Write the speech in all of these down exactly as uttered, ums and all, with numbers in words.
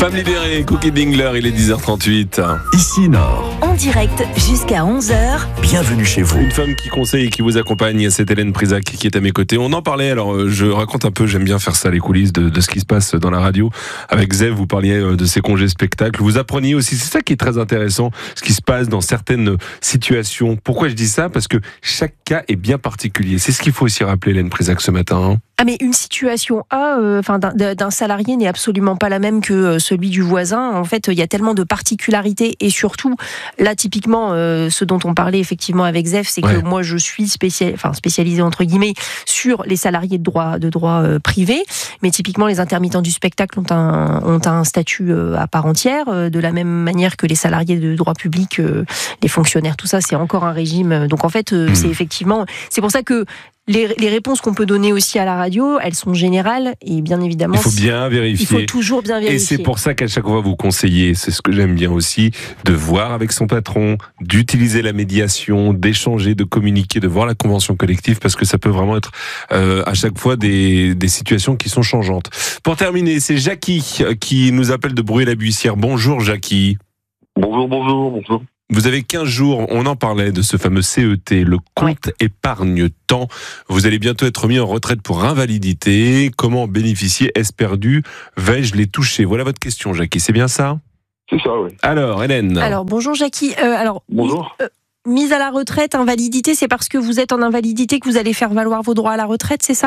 Femme libérée, Cookie Dingler, il est dix heures trente-huit. Ici Nord. En direct jusqu'à onze heures. Bienvenue chez vous. Une femme qui conseille et qui vous accompagne, c'est Hélène Prisac qui est à mes côtés. On en parlait, alors je raconte un peu, j'aime bien faire ça, les coulisses de, de ce qui se passe dans la radio. Avec Zev, vous parliez de ses congés spectacles. Vous appreniez aussi, c'est ça qui est très intéressant, ce qui se passe dans certaines situations. Pourquoi je dis ça ? Parce que chaque cas est bien particulier. C'est ce qu'il faut aussi rappeler, Hélène Prisac, ce matin. Hein. Ah mais une situation A, euh, enfin d'un, d'un salarié n'est absolument pas la même que celui du voisin. En fait, il y a tellement de particularités et surtout, là typiquement, euh, ce dont on parlait effectivement avec Zef, c'est ouais. que moi je suis spécial, enfin spécialisée entre guillemets sur les salariés de droit de droit euh, privé, mais typiquement les intermittents du spectacle ont un ont un statut euh, à part entière, euh, de la même manière que les salariés de droit public, euh, les fonctionnaires, tout ça, c'est encore un régime. Donc en fait, euh, mmh. c'est effectivement, c'est pour ça que Les, les réponses qu'on peut donner aussi à la radio, elles sont générales et bien évidemment... Il faut bien vérifier. Il faut toujours bien vérifier. Et c'est pour ça qu'à chaque fois vous conseillez, c'est ce que j'aime bien aussi, de voir avec son patron, d'utiliser la médiation, d'échanger, de communiquer, de voir la convention collective parce que ça peut vraiment être euh, à chaque fois des, des situations qui sont changeantes. Pour terminer, c'est Jackie qui nous appelle de Bruay-la-Buissière. Bonjour Jackie. Bonjour, bonjour, bonjour. Vous avez quinze jours, on en parlait de ce fameux C E T, le compte ouais. épargne-temps. Vous allez bientôt être mis en retraite pour invalidité. Comment en bénéficier ? Est-ce perdu ? Vais-je les toucher ? Voilà votre question, Jackie, c'est bien ça ? C'est ça, oui. Alors, Hélène. Alors, bonjour Jackie. Euh, alors, bonjour. Euh, mise à la retraite, invalidité, c'est parce que vous êtes en invalidité que vous allez faire valoir vos droits à la retraite, c'est ça ?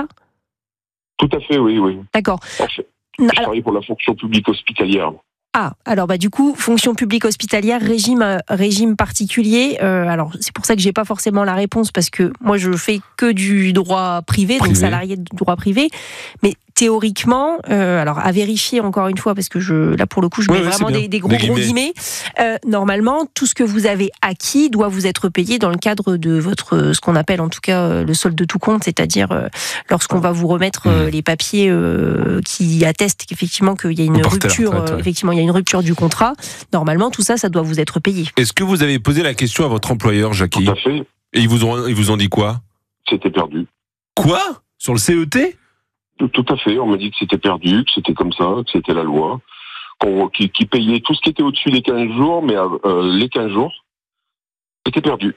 Tout à fait, oui, oui. D'accord. En fait, je alors... travaille pour la fonction publique hospitalière. Ah, alors bah du coup, fonction publique hospitalière, régime euh, régime particulier. Euh, alors c'est pour ça que j'ai pas forcément la réponse parce que moi je fais que du droit privé, privé. donc salarié de droit privé. Mais théoriquement, euh, alors à vérifier encore une fois parce que je là pour le coup je mets oui, vraiment des, des gros des gros guillemets. Euh, normalement, tout ce que vous avez acquis doit vous être payé dans le cadre de votre ce qu'on appelle en tout cas le solde de tout compte, c'est-à-dire euh, lorsqu'on va vous remettre euh, les papiers euh, qui attestent qu'effectivement qu'il y a une rupture, retraite, ouais. euh, effectivement il y a une rupture du contrat. Normalement, tout ça, ça doit vous être payé. Est-ce que vous avez posé la question à votre employeur, Jackie ? Tout à fait. Et ils vous ont ils vous ont dit quoi ? C'était perdu. Quoi ? Sur le C E T ? Tout à fait, on m'a dit que c'était perdu, que c'était comme ça, que c'était la loi, qu'on, qui, qui payait tout ce qui était au-dessus des quinze jours, mais euh, les quinze jours, c'était perdu.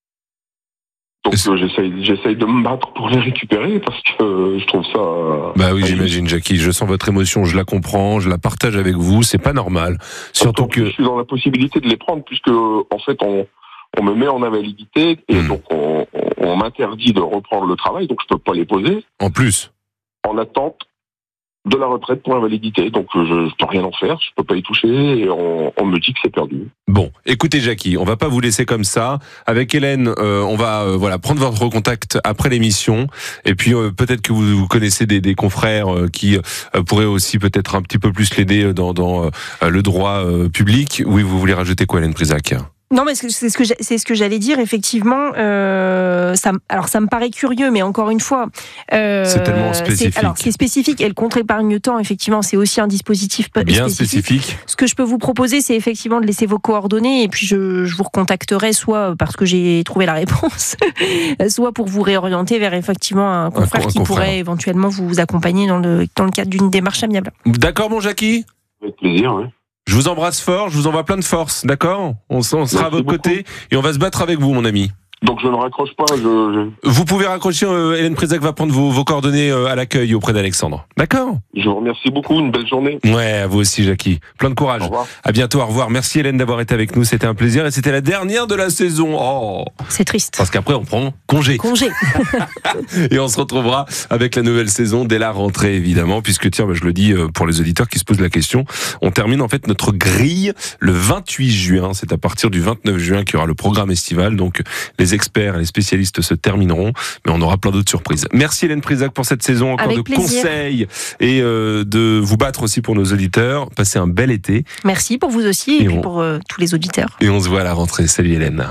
Donc euh, j'essaye, j'essaye de me battre pour les récupérer parce que euh, je trouve ça... Euh, bah oui, j'imagine, Jackie, je sens votre émotion, je la comprends, je la partage avec vous, c'est pas normal. Surtout que... Je suis dans la possibilité de les prendre puisque, en fait, on... on me met en invalidité et mmh. donc on, on, on m'interdit de reprendre le travail, donc je peux pas les poser. En plus. En attente de la retraite pour invalidité, donc je ne peux rien en faire, je peux pas y toucher et on, on me dit que c'est perdu. Bon, écoutez Jackie, on va pas vous laisser comme ça. Avec Hélène, euh, on va euh, voilà prendre votre contact après l'émission et puis euh, peut-être que vous, vous connaissez des, des confrères euh, qui euh, pourraient aussi peut-être un petit peu plus l'aider dans, dans euh, le droit euh, public. Oui, vous voulez rajouter quoi, Hélène Prisac ? Non, mais c'est ce que c'est ce que j'allais dire. Effectivement, euh, ça, alors ça me paraît curieux, mais encore une fois, euh, c'est tellement spécifique. C'est, alors c'est spécifique et le compte épargne-temps, effectivement, c'est aussi un dispositif bien spécifique. spécifique. Ce que je peux vous proposer, c'est effectivement de laisser vos coordonnées et puis je, je vous recontacterai soit parce que j'ai trouvé la réponse, soit pour vous réorienter vers effectivement un confrère un, un qui confrère. pourrait éventuellement vous accompagner dans le dans le cadre d'une démarche amiable. D'accord, mon Jackie. Avec plaisir, oui. Je vous embrasse fort, je vous envoie plein de force, d'accord ? On, on sera Merci à votre beaucoup. côté et on va se battre avec vous, mon ami. Donc je ne raccroche pas, je... je... Vous pouvez raccrocher, euh, Hélène Prisac va prendre vos, vos coordonnées euh, à l'accueil auprès d'Alexandre. D'accord ? Je vous remercie beaucoup, une belle journée. Ouais, à vous aussi, Jackie. Plein de courage. Au revoir. À bientôt, au revoir. Merci Hélène d'avoir été avec nous, c'était un plaisir et c'était la dernière de la saison. Oh. C'est triste. Parce qu'après on prend congé. Congé. Et on se retrouvera avec la nouvelle saison dès la rentrée, évidemment, puisque tiens, bah, je le dis pour les auditeurs qui se posent la question, on termine en fait notre grille le vingt-huit juin. C'est à partir du vingt-neuf juin qu'il y aura le programme estival. Donc les experts et les spécialistes se termineront, mais on aura plein d'autres surprises. Merci Hélène Prisac pour cette saison, encore avec de plaisir. conseils et euh, de vous battre aussi pour nos auditeurs. Passez un bel été. Merci pour vous aussi et, et puis on... pour euh, tous les auditeurs. Et on se voit à la rentrée. Salut Hélène.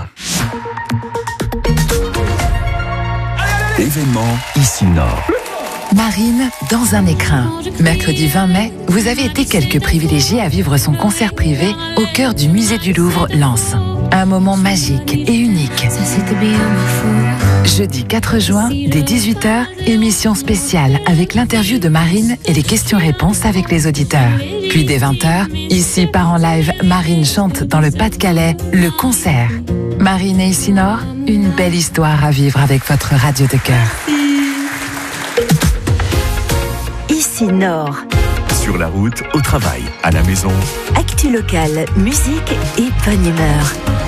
Événement Ici Nord. Marine dans un écrin. Mercredi vingt mai, vous avez été quelques privilégiés à vivre son concert privé au cœur du musée du Louvre, Lens. Un moment magique et unique. Jeudi quatre juin, dès dix-huit heures, émission spéciale avec l'interview de Marine et les questions-réponses avec les auditeurs. Puis dès vingt heures, ici part en live, Marine chante dans le Pas-de-Calais, le concert. Marine et Ici Nord, une belle histoire à vivre avec votre radio de cœur. Ici Nord. Sur la route, au travail, à la maison. Actu locale, musique et bonne humeur.